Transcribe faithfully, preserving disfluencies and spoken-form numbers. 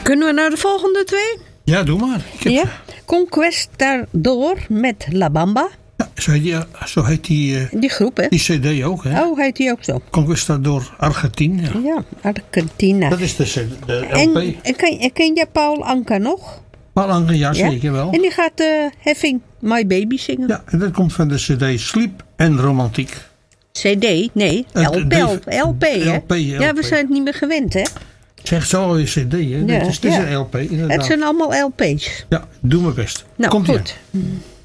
Kunnen we naar de volgende twee? Ja, doe maar. Ik heb... Ja. Conquistador met La Bamba. Ja, zo heet die, zo heet die, uh, Die groep, hè? die cd ook, hè? Oh, heet die ook zo? Conquistador Argentina. Ja. Ja, Argentina. Dat is de, de L P. En, en ken, ken jij Paul Anka nog? Paul Anka, ja, Ja? zeker wel. En die gaat uh, Having My Baby zingen. Ja, en dat komt van de cd Sleep en Romantiek. C D? Nee, Uh, L P, de- L P, hè? L P, L P. Ja, we zijn het niet meer gewend, hè? Zeg zo alweer cd, hè? Ja, het is, het is ja. een L P, inderdaad. Het zijn allemaal L P's. Ja, doe mijn best. Nou, Komt-ie goed. aan.